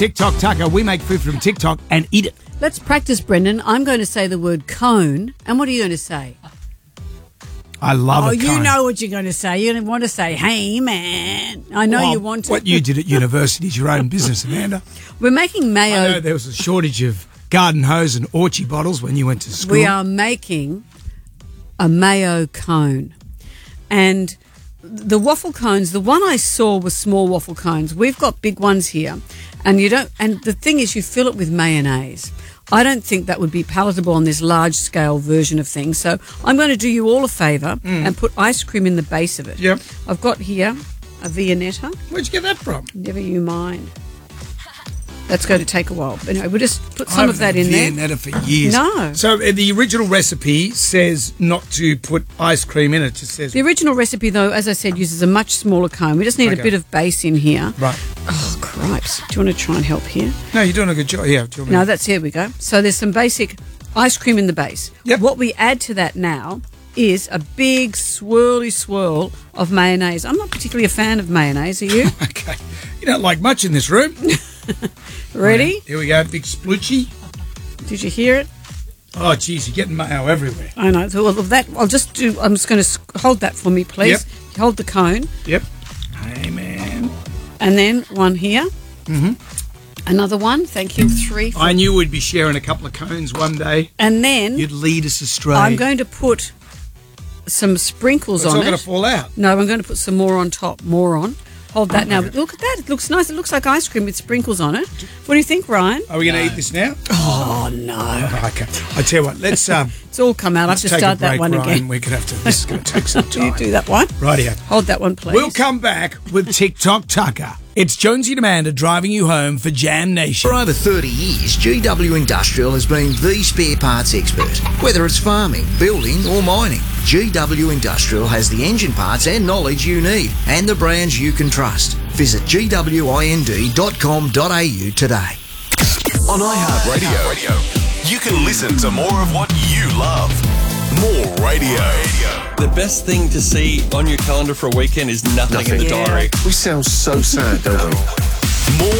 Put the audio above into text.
TikTok Tucker, we make food from TikTok and eat it. Let's practice, Brendan. I'm going to say the word cone. And what are you going to say? I love it. You know what you're going to say. You're going to want to say, hey, man. I know you want to. What you did at university is your own business, Amanda. We're making mayo. I know there was a shortage of garden hose and orchie bottles when you went to school. We are making a mayo cone. And the waffle cones, the one I saw was small waffle cones. We've got big ones here. And the thing is, you fill it with mayonnaise. I don't think that would be palatable on this large-scale version of things. So I'm going to do you all a favour and put ice cream in the base of it. Yep. I've got here a Viennetta. Where'd you get that from? Never you mind. That's going to take a while. But anyway, we'll just put some of that in there. I've had Viennetta for years. No. So the original recipe says not to put ice cream in it. It just says... The original recipe, though, as I said, uses a much smaller cone. We just need a bit of base in here. Right. Oh, cripes. Do you want to try and help here? No, you're doing a good job. Yeah. No, here we go. So there's some basic ice cream in the base. Yep. What we add to that now is a big swirly swirl of mayonnaise. I'm not particularly a fan of mayonnaise, are you? Okay. You don't like much in this room. Ready? Right, here we go, big sploochy. Did you hear it? Oh, geez, you're getting mayo everywhere. I know. So I'm just going to hold that for me, please. Yep. Hold the cone. Yep. Hey, man. And then one here. Mm-hmm. Another one. Thank you. 3. 4. I knew we'd be sharing a couple of cones one day. And then you'd lead us astray. I'm going to put some sprinkles on it. It's not going to fall out. No, I'm going to put some more on top. More on. Hold that now. But look at that. It looks nice. It looks like ice cream with sprinkles on it. What do you think, Ryan? Are we going to eat this now? Oh, no. Okay. I tell you what, let's... it's all come out. I have to start that one Ryan. again. We're going to have to... This is going to take some time. You do that one. Rightio. Hold that one, please. We'll come back with TikTok Tucker. It's Jonesy and Amanda driving you home for Jam Nation. For over 30 years, GW Industrial has been the spare parts expert. Whether it's farming, building or mining, GW Industrial has the engine parts and knowledge you need and the brands you can trust. Visit gwind.com.au today. On iHeartRadio, you can listen to more of what you love. More radio. The best thing to see on your calendar for a weekend is nothing in the diary. We sound so sad, don't we? More